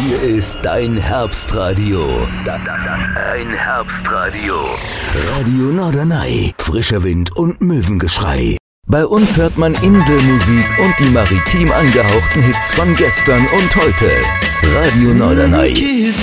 Hier ist dein Herbstradio. Dein Herbstradio. Radio Norderney. Frischer Wind und Möwengeschrei. Bei uns hört man Inselmusik und die maritim angehauchten Hits von gestern und heute. Radio Norderney.